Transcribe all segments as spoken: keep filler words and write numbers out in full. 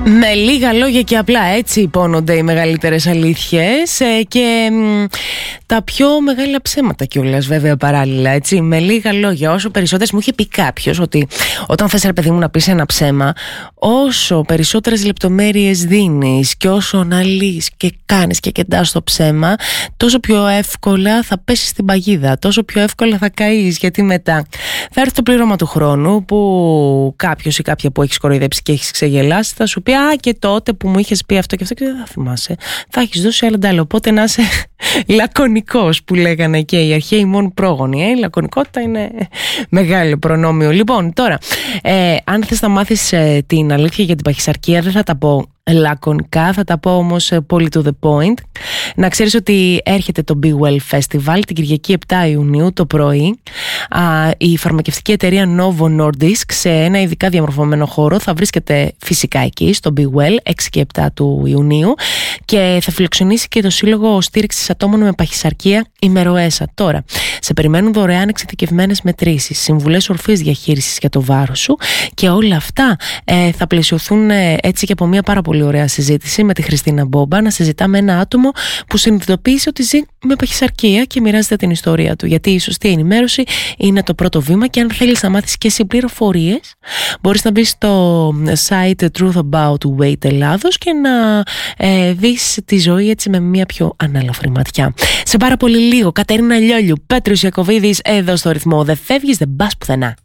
Με λίγα λόγια και απλά έτσι υπόνονται οι μεγαλύτερες αλήθειες ε, και μ, τα πιο μεγάλα ψέματα κιόλας, βέβαια, παράλληλα, έτσι. Με λίγα λόγια, όσο περισσότερες, μου είχε πει κάποιος ότι όταν θες, ρε παιδί μου, να πεις ένα ψέμα, όσο περισσότερες λεπτομέρειες δίνεις και όσο αναλύεις και κάνεις και κεντάς το ψέμα, τόσο πιο εύκολα θα πέσεις στην παγίδα, τόσο πιο εύκολα θα καείς, γιατί μετά θα έρθει το πλήρωμα του χρόνου που κάποιος ή κάποια που έχεις κοροϊδέψει και έχεις ξεγελάσει θα σου πει «Α, και τότε που μου είχες πει αυτό και αυτό», και δεν θα θυμάσαι. Θα έχεις δώσει άλλα ντάλα. Οπότε να είσαι λακωνικός, που λέγανε και οι αρχαίοι μόνο πρόγονοι. Ε? Η λακωνικότητα είναι μεγάλο προνόμιο. Λοιπόν, τώρα, ε, αν θες να μάθεις ε, την αλήθεια για την παχυσαρκία, δεν θα τα πω λακωνικά, θα τα πω όμως πολύ to the point. Να ξέρεις ότι έρχεται το Be Well Festival την Κυριακή επτά Ιουνίου το πρωί. Α, η φαρμακευτική εταιρεία Novo Nordisk σε ένα ειδικά διαμορφωμένο χώρο θα βρίσκεται φυσικά εκεί στο Be Well έξι και επτά του Ιουνίου και θα φιλοξενήσει και το Σύλλογο Στήριξης Ατόμων με Παχυσαρκία ημεροέσα. Τώρα, σε περιμένουν δωρεάν εξειδικευμένες μετρήσεις, συμβουλές ορθής διαχείρισης για το βάρος σου και όλα αυτά ε, θα πλαισιωθούν ε, έτσι και από μια πάρα πολύ ωραία συζήτηση με τη Χριστίνα Μπόμπα, να συζητάμε ένα άτομο που συνειδητοποίησε ότι ζει με παχυσαρκία και μοιράζεται την ιστορία του. Γιατί η σωστή ενημέρωση είναι το πρώτο βήμα και αν θέλεις να μάθεις και εσύ πληροφορίες, μπορείς να μπεις στο site Truth About Weight Ελλάδος και να ε, δεις τη ζωή έτσι με μια πιο ανάλαφρη ματιά. Σε πάρα πολύ λίγο, Κατερίνα Λιόλιου, Πέτρος Ιακωβίδης, εδώ στο Ρυθμό. Δεν φεύγεις, δεν πας πουθενά.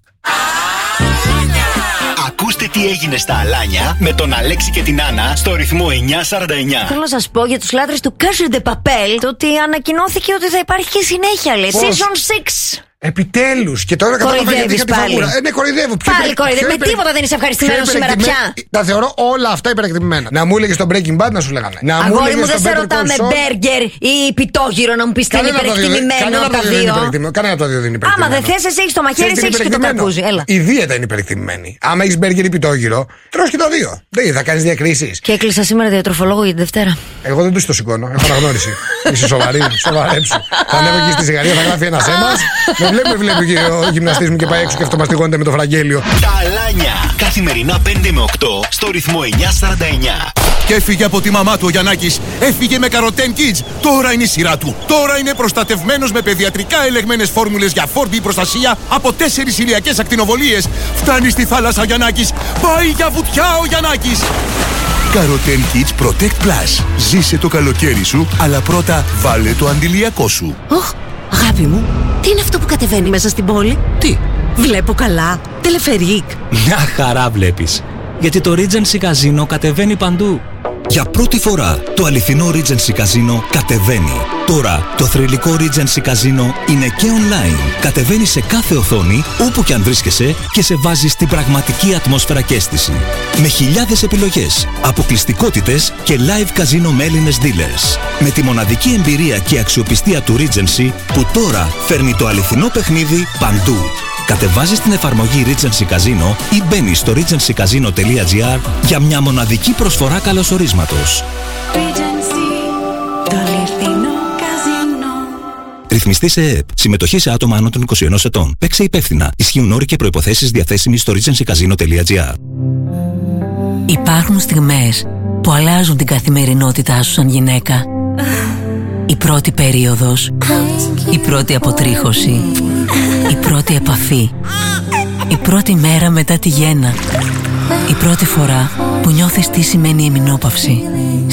Ακούστε τι έγινε στα Αλάνια με τον Αλέξη και την Άννα στο Ρυθμό εννιακόσια σαράντα εννιά. Θέλω να σας πω για τους λάτρες του Casa de Papel ότι ανακοινώθηκε ότι θα υπάρχει και συνέχεια, λέει. Season έξι. Επιτέλους! Και τώρα κατάλαβα γιατί είχα τη φαγούρα. Ε, ναι, κοροϊδεύω. Πάλι κοροϊδεύω. Με τίποτα δεν είσαι ευχαριστημένο σήμερα πια. Τα θεωρώ όλα αυτά υπερεκτιμημένα. Να μου έλεγε στο Breaking Bad να σου λέγανε. Αγόρι μου, δεν σε ρωτάμε μπέργκερ ή πιτόγυρο να μου πει τι είναι υπερεκτιμημένο από τα δύο. Κανένα από τα δύο δεν είναι υπερεκτιμημένο. Άμα δεν θες, εσύ έχει το μαχαίρι, εσύ έχει και το καρπούζι. Η δίαιτα είναι υπερεκτιμημένη. Άμα έχει μπέργκερ ή πιτόγυρο, τρως και τα δύο. Δεν θα κάνει διακρίσεις. Και έκλεισα σήμερα διατροφολόγο για τη Δευτέρα. Εγώ δεν του το σηκώνω. Έχω αναγνώριση. Είσαι σοβαρή, σοβαρέψου. Θα ανέβω εκεί στη σιγαρία, θα γράφει ένα αίμα. Με βλέπει, βλέπει και ο γυμναστής μου και πάει έξω και αυτομαστιγώνεται με το φραγγέλιο. Τα Αλάνια. Καθημερινά πέντε με οκτώ στο Ρυθμό εννιακόσια σαράντα εννιά. Και έφυγε από τη μαμά του ο Γιαννάκης. Έφυγε με Καροτέν Kids. Τώρα είναι η σειρά του. Τώρα είναι προστατευμένος με παιδιατρικά ελεγμένες φόρμουλες για φόρτη προστασία από τέσσερις ηλιακές ακτινοβολίες. Φτάνει στη θάλασσα ο Γιαννάκης. Πάει για βουτιά ο Γιαννάκης. Καροτέν Kids Protect Plus. Ζήσε το καλοκαίρι σου, αλλά πρώτα βάλε το αντιλιακό σου. Οχ, αγάπη μου, τι είναι αυτό που κατεβαίνει μέσα στην πόλη? Τι? Βλέπω καλά. Τελεφερίκ. Μια χαρά βλέπεις. Γιατί το Regency Casino κατεβαίνει παντού. Για πρώτη φορά το αληθινό Regency Casino κατεβαίνει. Τώρα το θρυλικό Regency Casino είναι και online. Κατεβαίνει σε κάθε οθόνη, όπου και αν βρίσκεσαι, και σε βάζει στην πραγματική ατμόσφαιρα και αίσθηση. Με χιλιάδες επιλογές, αποκλειστικότητες και live casino με Έλληνες dealers. Με τη μοναδική εμπειρία και αξιοπιστία του Regency που τώρα φέρνει το αληθινό παιχνίδι παντού. Κατεβάζεις την εφαρμογή Regency Casino ή μπαίνεις στο regency casino τελεία gr για μια μοναδική προσφορά καλωσορίσματος. Regency, το αληθινό καζίνο. Ρυθμιστή σε ΕΕΠ. Συμμετοχή σε άτομα άνω των είκοσι ενός ετών. Παίξε υπεύθυνα. Ισχύουν όροι και προϋποθέσεις διαθέσιμοι στο regency casino τελεία gr. Υπάρχουν στιγμές που αλλάζουν την καθημερινότητά σου σαν γυναίκα. Η πρώτη περίοδος, η πρώτη αποτρίχωση, η πρώτη επαφή, η πρώτη μέρα μετά τη γέννα, η πρώτη φορά που νιώθεις τι σημαίνει εμεινόπαυση.